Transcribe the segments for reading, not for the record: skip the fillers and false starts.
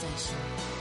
station.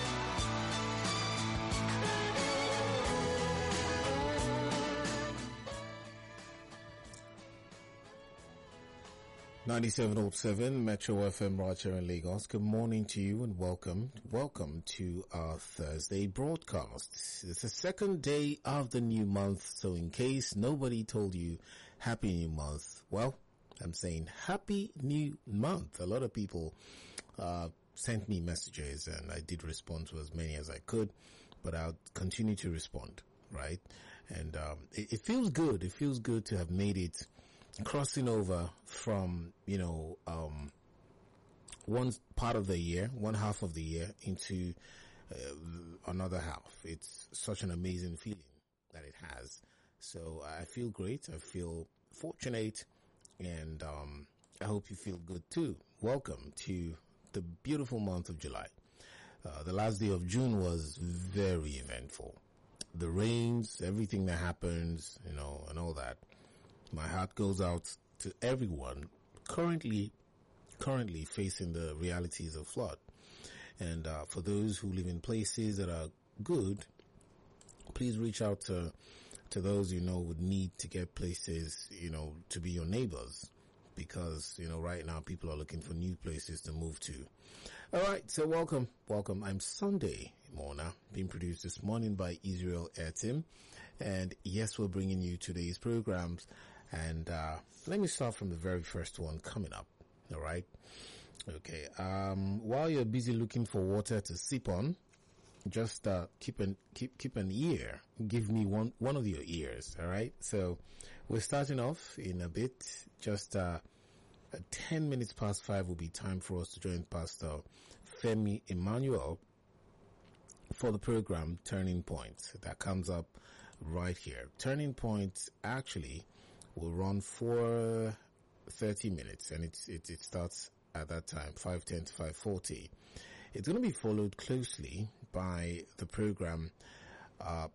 97.7 Metro FM right here in Lagos. Good morning to you and welcome to our Thursday broadcast. It's the second day of the new month, so in case nobody told you Happy New Month, well, I'm saying Happy New Month. A lot of people sent me messages and I did respond to as many as I could, but I'll continue to respond, right? And it feels good. It feels good to have made it, crossing over from, one part of the year, one half of the year into another half. It's such an amazing feeling that it has. So I feel great. I feel fortunate, and I hope you feel good too. Welcome to the beautiful month of July. The last day of June was very eventful. The rains, everything that happens, and all that. My heart goes out to everyone currently facing the realities of flood. And for those who live in places that are good, please reach out to those would need to get places, to be your neighbors. Because, right now people are looking for new places to move to. Alright, so welcome. I'm Sunday Mona, being produced this morning by Israel Etim. And yes, we're bringing you today's programs. And let me start from the very first one coming up. Alright? Okay. While you're busy looking for water to sip on, just keep an ear. Give me one of your ears. Alright? So we're starting off in a bit. Just 10 minutes past 5 will be time for us to join Pastor Femi Emmanuel for the program Turning Point that comes up right here. Turning Point actually will run for 30 minutes, and it starts at that time, 5:10 to 5:40. It's going to be followed closely by the program, that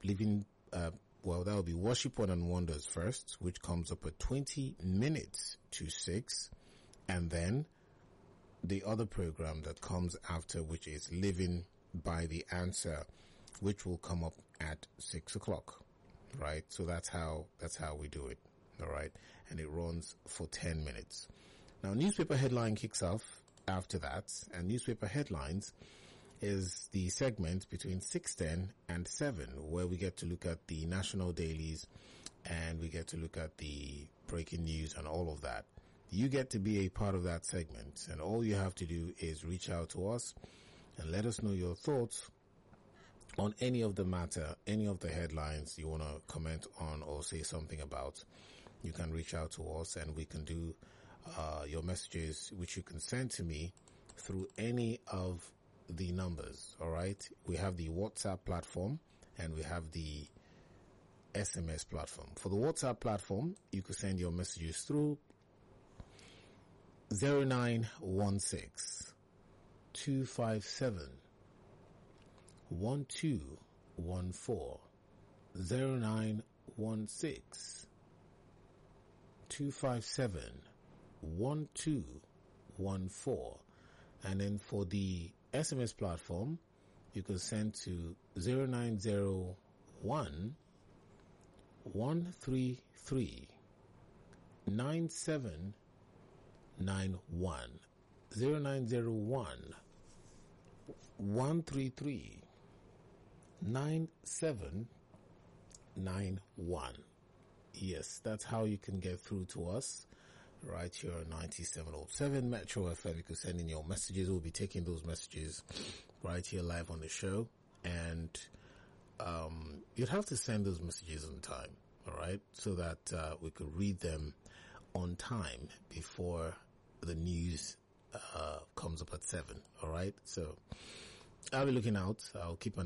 will be Worship One and Wonders first, which comes up at 20 minutes to 6, and then the other program that comes after, which is Living by the Answer, which will come up at 6 o'clock, right? So that's how we do it. All right. And it runs for 10 minutes. Now, newspaper headline kicks off after that. And newspaper headlines is the segment between 6:10 and 7, where we get to look at the national dailies and we get to look at the breaking news and all of that. You get to be a part of that segment. And all you have to do is reach out to us and let us know your thoughts on any of the matter, any of the headlines you want to comment on or say something about. You can reach out to us and we can do your messages, which you can send to me through any of the numbers. All right. We have the WhatsApp platform and we have the SMS platform. For the WhatsApp platform, you can send your messages through 0916 257 1214 0916 257 1214. And then for the SMS platform, you can send to 0901 133 9791 0901 133 9791. Yes, that's how you can get through to us right here on 97.7 Metro FM. You can send in your messages. We'll be taking those messages right here live on the show. And you'd have to send those messages on time, all right, so that we could read them on time before the news comes up at 7, all right? So I'll be looking out. I'll keep an